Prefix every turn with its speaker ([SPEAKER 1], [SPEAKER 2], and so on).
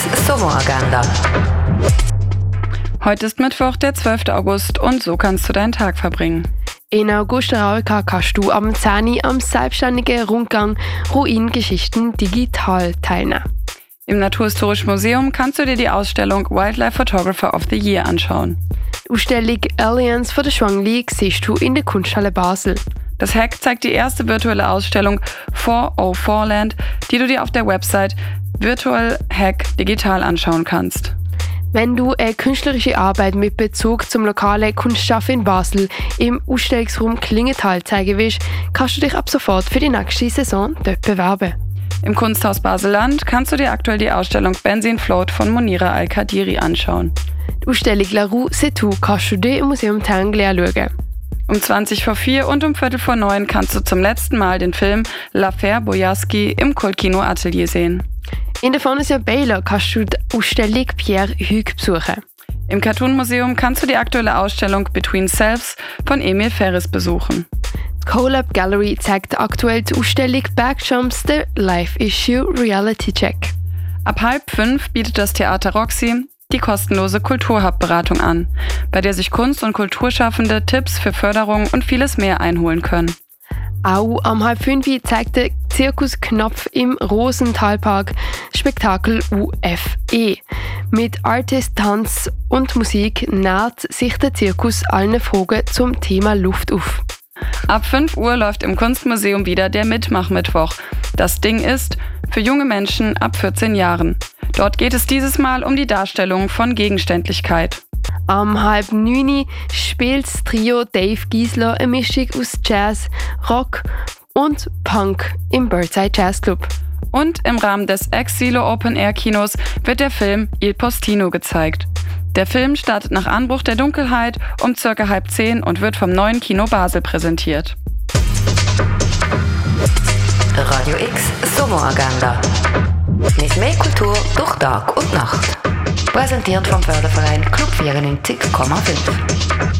[SPEAKER 1] Sommeragenda.
[SPEAKER 2] Heute ist Mittwoch, der 12. August und so kannst du deinen Tag verbringen.
[SPEAKER 3] In Augusta kannst du am 10 Uhr am selbstständigen Rundgang Ruinengeschichten digital teilnehmen.
[SPEAKER 2] Im Naturhistorischen Museum kannst du dir die Ausstellung Wildlife Photographer of the Year anschauen.
[SPEAKER 3] Die Ausstellung Aliens von der Schwangli siehst du in der Kunsthalle Basel.
[SPEAKER 2] Das Hack zeigt die erste virtuelle Ausstellung 404 Land, die du dir auf der Website Virtual Hack digital anschauen kannst.
[SPEAKER 3] Wenn du eine künstlerische Arbeit mit Bezug zum lokalen Kunstschaffen in Basel im Ausstellungsraum Klingenthal zeigen willst, kannst du dich ab sofort für die nächste Saison dort bewerben.
[SPEAKER 2] Im Kunsthaus Basel-Land kannst du dir aktuell die Ausstellung Benzin Float von Monira Al-Kadiri anschauen.
[SPEAKER 3] Die Ausstellung La Rue C'est Tout kannst du dir im Museum Tengli anschauen.
[SPEAKER 2] Um 20:04 und um 8:45 kannst du zum letzten Mal den Film L'Affaire Boyarsky im Kultkino Atelier sehen.
[SPEAKER 3] In der Fondation Baylor kannst du die Ausstellung Pierre Hugues besuchen.
[SPEAKER 2] Im Cartoon Museum kannst du die aktuelle Ausstellung Between Selves von Emil Ferris besuchen.
[SPEAKER 3] Die CoLab Gallery zeigt aktuell die Ausstellung Backjumps, The Life Issue Reality Check.
[SPEAKER 2] Ab 4:30 bietet das Theater Roxy die kostenlose Kulturhub-Beratung an, bei der sich Kunst- und Kulturschaffende Tipps für Förderung und vieles mehr einholen können.
[SPEAKER 3] Auch am 4:30 zeigt der Zirkus Knopf im Rosenthalpark Spektakel UFE. Mit Artist, Tanz und Musik nähert sich der Zirkus allen Fragen zum Thema Luft auf.
[SPEAKER 2] Ab 5 Uhr läuft im Kunstmuseum wieder der Mitmachmittwoch. Das Ding ist für junge Menschen ab 14 Jahren. Dort geht es dieses Mal um die Darstellung von Gegenständlichkeit.
[SPEAKER 3] Am 8:30 spielt das Trio Dave Giesler eine Mischung aus Jazz, Rock und Punk im Birdside Jazz Club.
[SPEAKER 2] Und im Rahmen des Ex-Silo Open Air Kinos wird der Film Il Postino gezeigt. Der Film startet nach Anbruch der Dunkelheit um ca. 9:30 und wird vom neuen Kino Basel präsentiert.
[SPEAKER 1] Radio X Sommeragenda. Mit mehr Kultur durch Tag und Nacht. Präsentiert vom Förderverein Club 94,5.